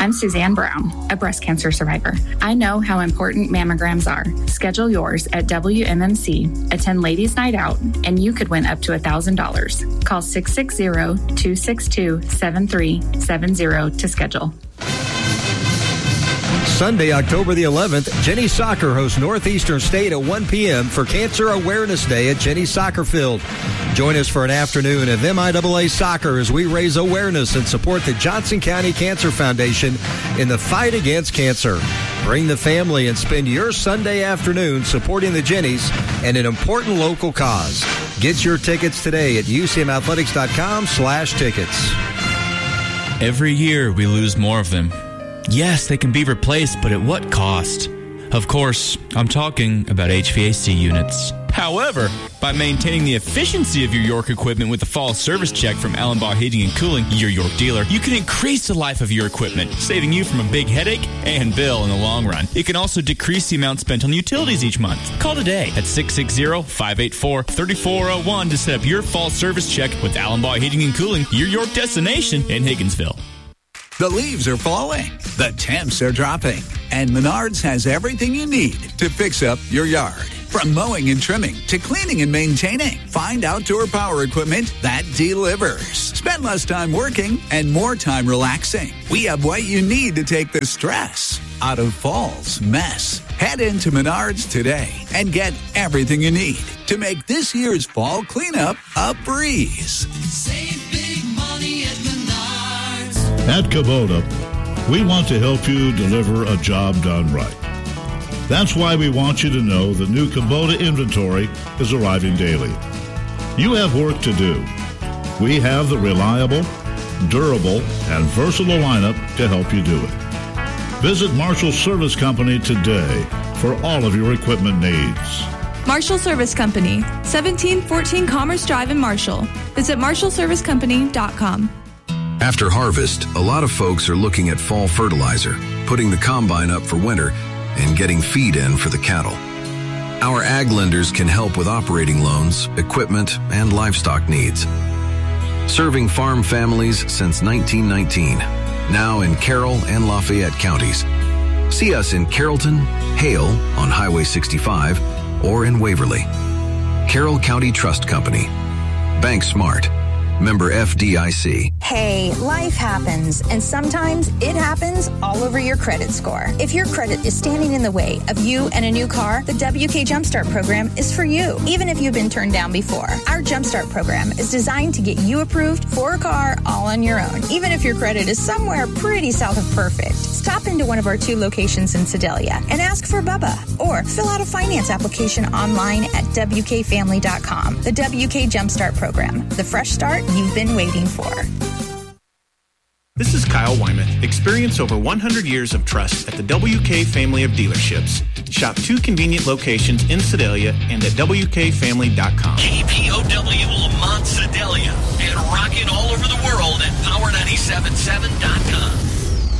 I'm Suzanne Brown, a breast cancer survivor. I know how important mammograms are. Schedule yours at WMMC, attend Ladies Night Out, and you could win up to $1,000. Call 660-262-7370 to schedule. Sunday, October the 11th, Jenny Soccer hosts Northeastern State at 1 p.m. for Cancer Awareness Day at Jenny Soccer Field. Join us for an afternoon of MIAA soccer as we raise awareness and support the Johnson County Cancer Foundation in the fight against cancer. Bring the family and spend your Sunday afternoon supporting the Jennies and an important local cause. Get your tickets today at UCMathletics.com/tickets. Every year we lose more of them. Yes, they can be replaced, but at what cost? Of course, I'm talking about HVAC units. However, by maintaining the efficiency of your York equipment with the fall service check from Allenbaugh Heating and Cooling, your York dealer, you can increase the life of your equipment, saving you from a big headache and bill in the long run. It can also decrease the amount spent on utilities each month. Call today at 660-584-3401 to set up your fall service check with Allenbaugh Heating and Cooling, your York destination in Higginsville. The leaves are falling, the temps are dropping, and Menards has everything you need to fix up your yard. From mowing and trimming to cleaning and maintaining, find outdoor power equipment that delivers. Spend less time working and more time relaxing. We have what you need to take the stress out of fall's mess. Head into Menards today and get everything you need to make this year's fall cleanup a breeze. Save big money at Menards. At Kubota, we want to help you deliver a job done right. That's why we want you to know the new Kubota inventory is arriving daily. You have work to do. We have the reliable, durable, and versatile lineup to help you do it. Visit Marshall Service Company today for all of your equipment needs. Marshall Service Company, 1714 Commerce Drive in Marshall. Visit marshallservicecompany.com. After harvest, a lot of folks are looking at fall fertilizer, putting the combine up for winter, and getting feed in for the cattle. Our ag lenders can help with operating loans, equipment, and livestock needs. Serving farm families since 1919, now in Carroll and Lafayette counties. See us in Carrollton, Hale on Highway 65, or in Waverly. Carroll County Trust Company. Bank Smart. Member FDIC. Hey, life happens, and sometimes it happens all over your credit score. If your credit is standing in the way of you and a new car, the WK Jumpstart program is for you, even if you've been turned down before. Our Jumpstart program is designed to get you approved for a car all on your own, even if your credit is somewhere pretty south of perfect. Stop into one of our 2 locations in Sedalia and ask for Bubba, or fill out a finance application online at WKFamily.com. The WK Jumpstart program, the fresh start you've been waiting for. This is Kyle Wyman. Experience over 100 years of trust at the WK family of dealerships. Shop 2 convenient locations in Sedalia and at WKFamily.com. KPOW Lamont Sedalia and rocking all over the world at Power977.com.